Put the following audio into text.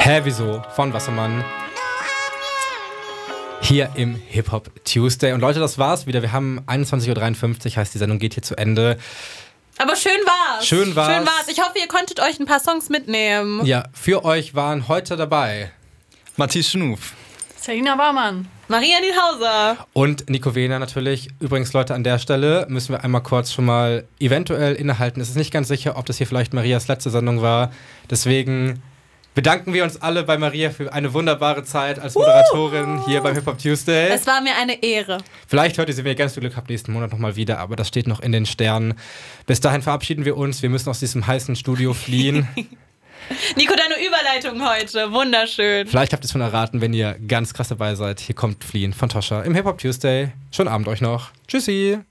Hä, wieso? Von Wassermann. Hier im Hip-Hop Tuesday. Und Leute, das war's wieder. Wir haben 21.53 Uhr, heißt die Sendung geht hier zu Ende. Aber schön war's. Schön war's. Ich hoffe, ihr konntet euch ein paar Songs mitnehmen. Ja, für euch waren heute dabei Matthias Schnuff, Selina Warmann, Maria Niedhauser und Nico Wehner natürlich. Übrigens, Leute, an der Stelle müssen wir einmal kurz schon mal eventuell innehalten. Es ist nicht ganz sicher, ob das hier vielleicht Marias letzte Sendung war. Deswegen bedanken wir uns alle bei Maria für eine wunderbare Zeit als Moderatorin hier beim Hip-Hop Tuesday. Es war mir eine Ehre. Vielleicht hört ihr sie, wenn ihr ganz viel Glück habt, nächsten Monat nochmal wieder, aber das steht noch in den Sternen. Bis dahin verabschieden wir uns. Wir müssen aus diesem heißen Studio fliehen. Nico, deine Überleitung heute, wunderschön. Vielleicht habt ihr es schon erraten, wenn ihr ganz krass dabei seid. Hier kommt Fliehen von Toscha im Hip-Hop Tuesday. Schönen Abend euch noch. Tschüssi.